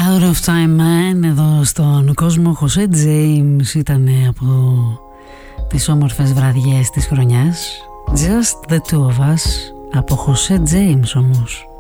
Out of Time Man εδώ στον κόσμο. José James ήταν από τις όμορφες βραδιές της χρονιάς. Just the two of us από José James όμως.